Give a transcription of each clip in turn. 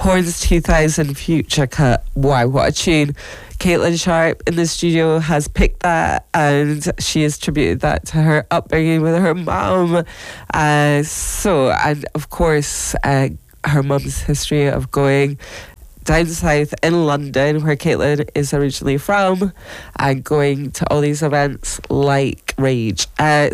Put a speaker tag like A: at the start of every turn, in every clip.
A: Horns 2000 Future Cut. Wow, what a tune. Caitlin Sharp in the studio has picked that, and she has attributed that to her upbringing with her mum. And of course, her mum's history of going down south in London, where Caitlin is originally from, and going to all these events like Rage.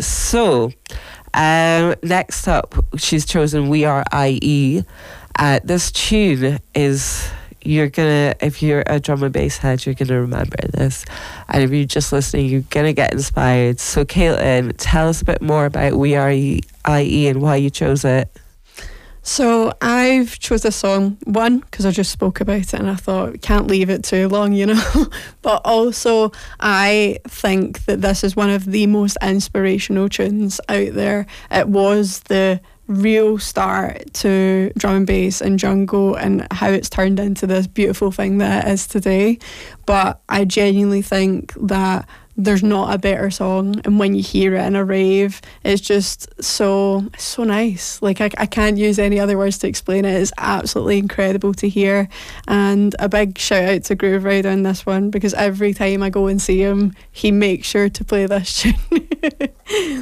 A: Next up, she's chosen We Are IE. This tune is, if you're a drum and bass head, you're gonna remember this, and if you're just listening, you're gonna get inspired. So Caitlin, tell us a bit more about We Are IE and why you chose it.
B: So I've chose this song, one, because I just spoke about it and I thought, can't leave it too long, but also I think that this is one of the most inspirational tunes out there. It was the real start to drum and bass and jungle and how it's turned into this beautiful thing that it is today. But I genuinely think that there's not a better song, and when you hear it in a rave, it's just so nice. Like I can't use any other words to explain it. It's absolutely incredible to hear, and a big shout out to Groove Rider on this one, because every time I go and see him, he makes sure to play this tune.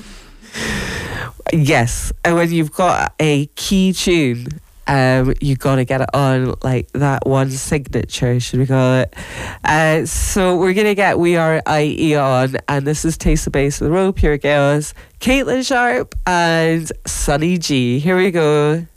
A: Yes, and when you've got a key tune, you got to get it on, like that one signature, should we call it. So we're going to get We Are IE on, and this is Taste of Bass with Royal Pure Girls, Caitlin Sharp and Sunny G. Here we go.